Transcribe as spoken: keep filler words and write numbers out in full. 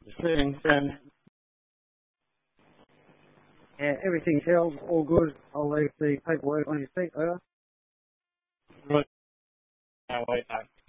Settings and Yeah, everything's held, all good. I'll leave the paperwork on your seat, over. right. Now, wait,